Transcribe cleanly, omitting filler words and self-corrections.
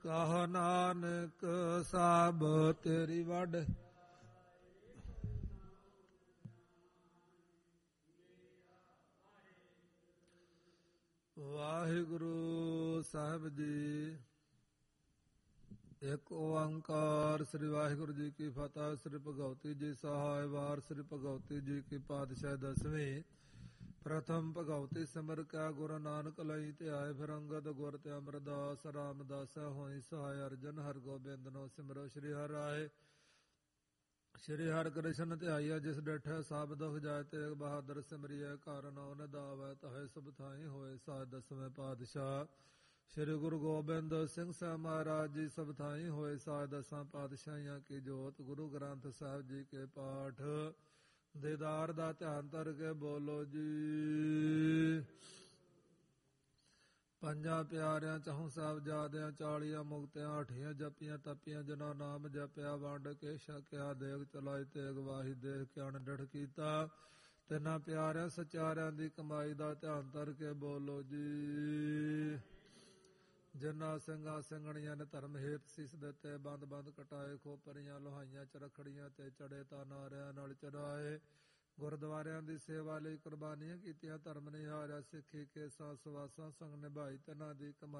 ਕਹ ਨਾਨਕ ਸਭ ਤੇਰੀ ਵੱਡ। ਵਾਹਿਗੁਰੂ ਸਾਹਿਬ ਜੀ। ਇੱਕ ਓੰਕਾਰ। ਸ੍ਰੀ ਵਾਹਿਗੁਰੂ ਜੀ ਕੀ ਫਤਿਹ। ਸ੍ਰੀ ਭਗਵਤੀ ਜੀ ਸਹਾਇ ਵਾਰ। ਸ੍ਰੀ ਭਗਵਤੀ ਜੀ ਕੀ ਪਾਤਸ਼ਾਹ ਦਸਵੀਂ। ਪ੍ਰਥਮ ਭਗਵਤੀ ਸਿਮਰ ਕੈ ਗੁਰੂ ਨਾਨਕ ਲਈ ਧਿਆਏ। ਫਿਰ ਅੰਗਦ ਗੁਰ ਤੇ ਅਮਰਦਾਸ ਰਾਮਦਾਸ ਹੋਈ ਸਹਾਇ। ਅਰਜਨ ਹਰਗੋਬਿੰਦ ਨੋ ਸਿਮਰੋ ਸ੍ਰੀ ਹਰਿ ਰਾਏ। ਸ਼੍ਰੀ ਹਰਿ ਕ੍ਰਿਸ਼ਨ ਧਿਆਈਆ ਜਿਸ ਡਿਠੈ ਸਭ ਦੁਖ ਜਾਇ। ਤੇਗ ਬਹਾਦਰ ਸਿਮਰਿਐ ਘਰ ਨਉ ਨਿਧਾਵੈ। ਤਹੈ ਸੁਭ ਥਾਈ ਹੋਏ ਸਾਜ। ਦਸਵੇਂ ਪਾਤਸ਼ਾਹ ਸ਼੍ਰੀ ਗੁਰੂ ਗੋਬਿੰਦ ਸਿੰਘ ਸਾਹਿਬ ਮਹਾਰਾਜ ਜੀ ਸਭ ਥਾਈ ਹੋਏ ਸਾਜ। ਦਸਾਂ ਪਾਤਸ਼ਾਹੀਆਂ ਕੀ ਜੋਤ। ਗੁਰੂ ਗ੍ਰੰਥ ਸਾਹਿਬ ਜੀ ਕੇ ਪਾਠ। ਦੀਦਾਰ ਦਾ ਧਿਆਨ ਧਰ ਕੇ ਬੋਲੋ ਜੀ। ਪੰਜਾਂ ਪਿਆਰਿਆਂ ਚਹੁੰ ਸਾਹਿਬਜ਼ਾਦਿਆਂ 40 ਮੁਕਤਿਆਂ 8 ਜਪੀਆਂ ਤਪੀਆਂ ਜਿਨ੍ਹਾਂ ਨਾਮ ਜਪਿਆ ਵੰਡ ਕੇ ਛਕਿਆ। ਦੇਗ ਚਲਾਈ ਤੇਗ ਵਾਹੀ ਦੇਖ ਕੇ ਅਣਡਿਠ ਕੀਤਾ। ਤਿੰਨਾਂ ਪਿਆਰਿਆਂ ਸਚਾਰਿਆਂ ਦੀ ਕਮਾਈ ਦਾ ਧਿਆਨ ਧਰ ਕੇ ਬੋਲੋ ਜੀ। ਜਿਨ੍ਹਾਂ ਸਿੰਘਾਂ ਸਿੰਘਣੀਆਂ ਨੇ ਧਰਮ ਹੇਤ ਸੀਸ ਦਿੱਤੇ। ਬੰਦ ਬੰਦ ਕਟਾਏ ਖੋਪਰੀਆਂ ਲੋਹਾਈਆਂ ਚਰਖੜੀਆਂ ਤੇ ਚੜੇ ਤਾਂ ਨਾਰਿਆਂ ਨਾਲ ਚੜਾਏ। ਗੁਰਦੁਆਰਿਆਂ ਦੀ ਸੇਵਾ ਲਈ ਕੁਰਬਾਨੀਆਂ ਕੀਤੀਆਂ। ਧਰਮ ਨਿਹਾਰਿਆ ਸਿੱਖੀ ਕੇਸਾਂ ਸਵਾਸਾਂ ਸੰਗ ਨਿਭਾਈ। ਤਿੰਨਾਂ ਦੀ ਕਮਾਈ